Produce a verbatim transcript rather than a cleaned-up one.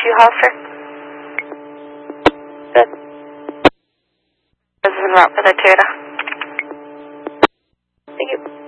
you haul, sir? Good. This is en route for the Toyota. Thank you.